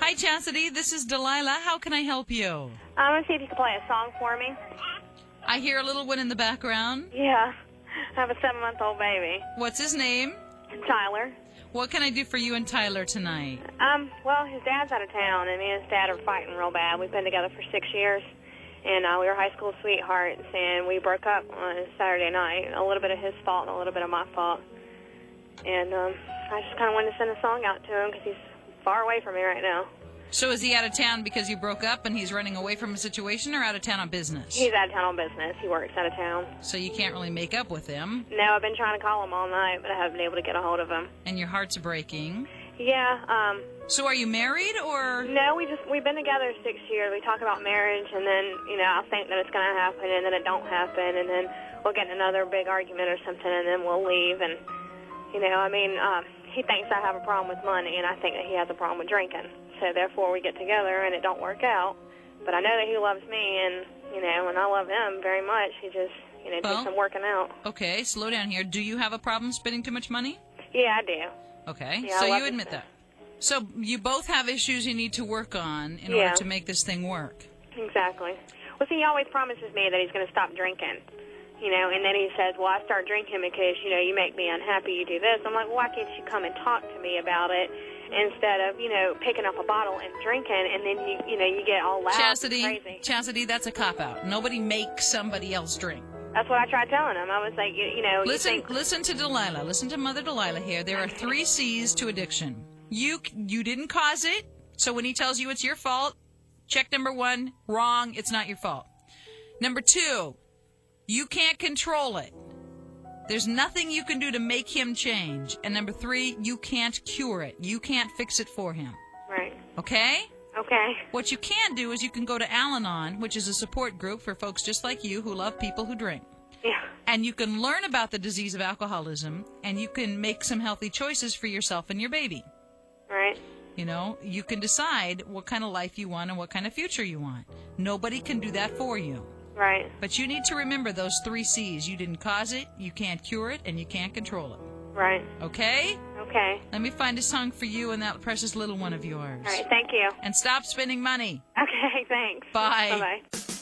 Hi, Chastity. This is Delilah. How can I help you? I want to see if you can play a song for me. I hear a little one in the background. Yeah. I have a 7-month-old baby. What's his name? Tyler. What can I do for you and Tyler tonight? Well, his dad's out of town, and me and his dad are fighting real bad. We've been together for 6 years, and we were high school sweethearts, and we broke up on Saturday night. A little bit of his fault and a little bit of my fault. And I just kind of wanted to send a song out to him because he's far away from me right now. So is he out of town because you broke up and he's running away from a situation, or out of town on business? He's out of town on business. He works out of town. So you can't really make up with him. No, I've been trying to call him all night, but I haven't been able to get a hold of him. And your heart's breaking. Yeah. So are you married, or? No, we've been together 6 years. We talk about marriage, and then, I'll think that it's going to happen, and then it don't happen, and then we'll get in another big argument or something, and then we'll leave. And, he thinks I have a problem with money, and I think that he has a problem with drinking. So therefore we get together, and it don't work out. But I know that he loves me, and, and I love him very much. He just, needs some working out. Okay, slow down here. Do you have a problem spending too much money? Yeah, I do. Okay, yeah, so you admit that. So you both have issues you need to work on in order to make this thing work. Exactly. Well, see, he always promises me that he's going to stop drinking. And then he says, well, I start drinking because, you make me unhappy, you do this. I'm like, well, why can't you come and talk to me about it instead of, picking up a bottle and drinking, and then, you get all loud and crazy. Chastity, that's a cop-out. Nobody makes somebody else drink. That's what I tried telling him. I was like, Listen to Delilah. Listen to Mother Delilah here. There are 3 C's to addiction. You didn't cause it, so when he tells you it's your fault, check number 1, wrong, it's not your fault. Number 2, you can't control it. There's nothing you can do to make him change. And number 3, you can't cure it. You can't fix it for him. Right. Okay? Okay. What you can do is you can go to Al-Anon, which is a support group for folks just like you who love people who drink. Yeah. And you can learn about the disease of alcoholism, and you can make some healthy choices for yourself and your baby. Right. You can decide what kind of life you want and what kind of future you want. Nobody can do that for you. Right. But you need to remember those 3 C's. You didn't cause it, you can't cure it, and you can't control it. Right. Okay? Okay. Let me find a song for you and that precious little one of yours. All right, thank you. And stop spending money. Okay, thanks. Bye. Bye-bye.